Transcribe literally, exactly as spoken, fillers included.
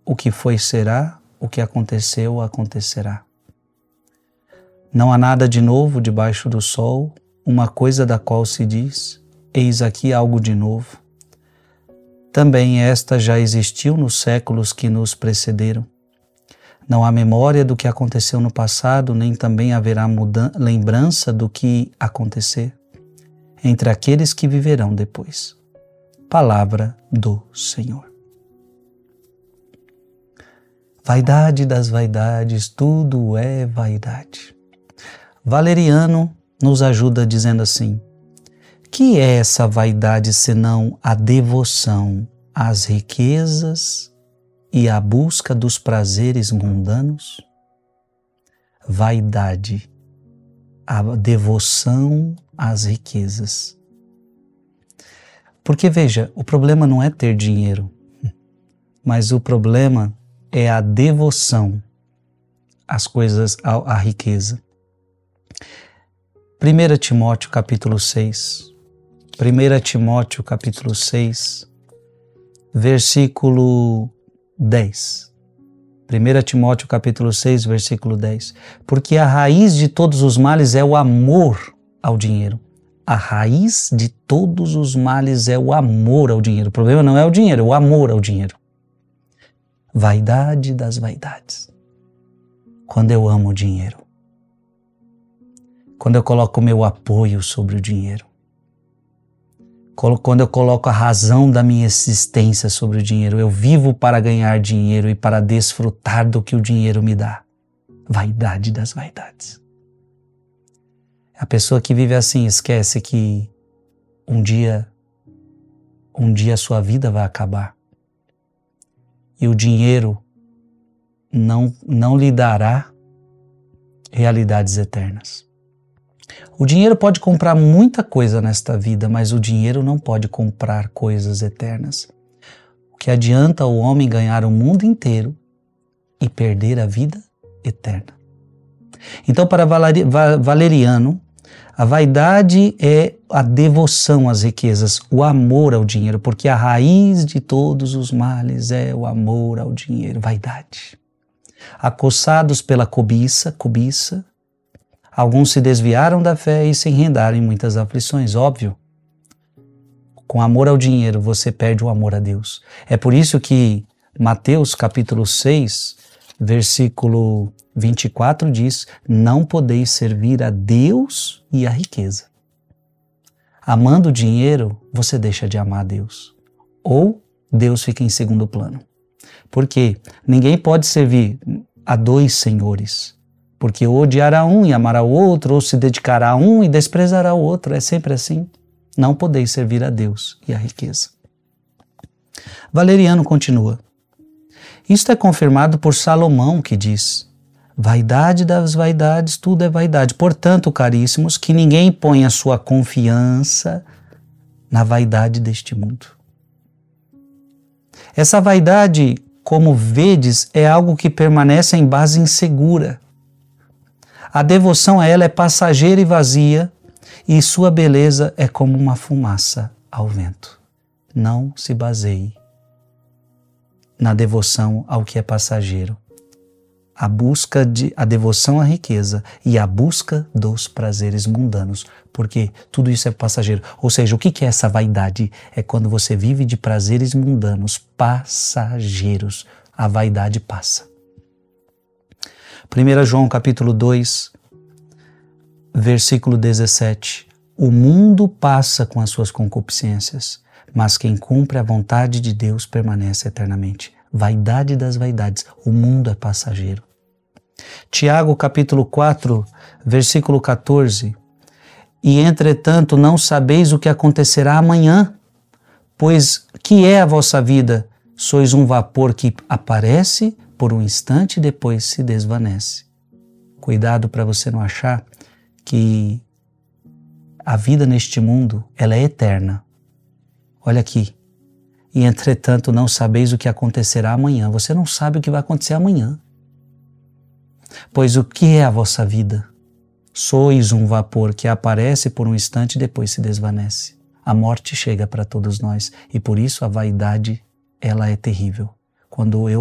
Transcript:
o que foi será, o que aconteceu acontecerá. Não há nada de novo debaixo do sol, uma coisa da qual se diz, eis aqui algo de novo. Também esta já existiu nos séculos que nos precederam. Não há memória do que aconteceu no passado, nem também haverá lembrança do que acontecer entre aqueles que viverão depois. Palavra do Senhor. Vaidade das vaidades, tudo é vaidade. Valeriano nos ajuda dizendo assim: que é essa vaidade senão a devoção às riquezas e a busca dos prazeres mundanos? Vaidade, a devoção às riquezas. Porque veja, o problema não é ter dinheiro, mas o problema é a devoção às coisas, à, à riqueza. primeiro Timóteo capítulo seis, primeiro Timóteo capítulo seis, versículo dez. primeiro Timóteo capítulo seis, versículo dez. Porque a raiz de todos os males é o amor ao dinheiro. A raiz de todos os males é o amor ao dinheiro. O problema não é o dinheiro, é o amor ao dinheiro. Vaidade das vaidades. Quando eu amo o dinheiro. Quando eu coloco o meu apoio sobre o dinheiro. Quando eu coloco a razão da minha existência sobre o dinheiro. Eu vivo para ganhar dinheiro e para desfrutar do que o dinheiro me dá. Vaidade das vaidades. A pessoa que vive assim esquece que um dia, um dia a sua vida vai acabar. E o dinheiro não, não lhe dará realidades eternas. O dinheiro pode comprar muita coisa nesta vida, mas o dinheiro não pode comprar coisas eternas. O que adianta o homem ganhar o mundo inteiro e perder a vida eterna? Então, para Valeriano, a vaidade é a devoção às riquezas, o amor ao dinheiro, porque a raiz de todos os males é o amor ao dinheiro, vaidade. Acossados pela cobiça, cobiça, alguns se desviaram da fé e se enredaram em muitas aflições, óbvio. Com amor ao dinheiro, você perde o amor a Deus. É por isso que Mateus capítulo seis, versículo vinte e quatro diz: não podeis servir a Deus e a riqueza. Amando o dinheiro, você deixa de amar a Deus. Ou Deus fica em segundo plano. Porque ninguém pode servir a dois senhores. Porque ou odiará um e amará o outro, ou se dedicará a um e desprezará o outro. É sempre assim. Não podeis servir a Deus e a riqueza. Valeriano continua. Isto é confirmado por Salomão, que diz: vaidade das vaidades, tudo é vaidade. Portanto, caríssimos, que ninguém ponha sua confiança na vaidade deste mundo. Essa vaidade, como vedes, é algo que permanece em base insegura. A devoção a ela é passageira e vazia, e sua beleza é como uma fumaça ao vento. Não se baseie na devoção ao que é passageiro. A busca de, a devoção à riqueza e a busca dos prazeres mundanos, porque tudo isso é passageiro. Ou seja, o que é essa vaidade? É quando você vive de prazeres mundanos, passageiros. A vaidade passa. primeiro João capítulo dois, versículo dezessete. O mundo passa com as suas concupiscências, mas quem cumpre a vontade de Deus permanece eternamente. Vaidade das vaidades, o mundo é passageiro. Tiago capítulo quatro, versículo catorze. E entretanto não sabeis o que acontecerá amanhã, pois que é a vossa vida? Sois um vapor que aparece por um instante e depois se desvanece. Cuidado para você não achar que a vida neste mundo, ela é eterna. Olha aqui. E entretanto não sabeis o que acontecerá amanhã. Você não sabe o que vai acontecer amanhã. Pois o que é a vossa vida? Sois um vapor que aparece por um instante e depois se desvanece. A morte chega para todos nós e por isso a vaidade, ela é terrível. Quando eu